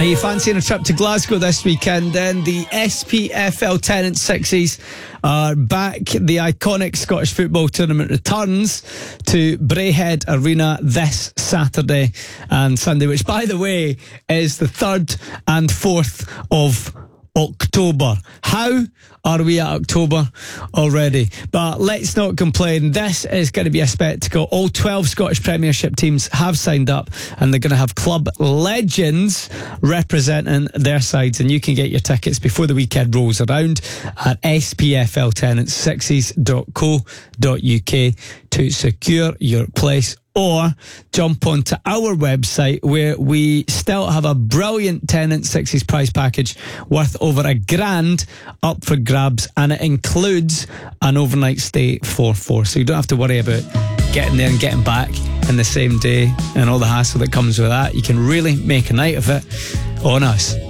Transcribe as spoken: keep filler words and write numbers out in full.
Are you fancying a trip to Glasgow this weekend? Then the S P F L Tenant Sixes are back. The iconic Scottish football tournament returns to Braehead Arena this Saturday and Sunday, which, by the way, is the third and fourth of October. How are we at October already? But let's not complain. This is going to be a spectacle. All twelve Scottish Premiership teams have signed up, and they're going to have club legends representing their sides. And you can get your tickets before the weekend rolls around at s p f l tenants sixes dot co dot u k to secure your place, or jump onto our website where we still have a brilliant Tenant Sixes prize package worth over a grand up for grabs, and it includes an overnight stay for four. So you don't have to worry about getting there and getting back in the same day and all the hassle that comes with that. You can really make a night of it on us.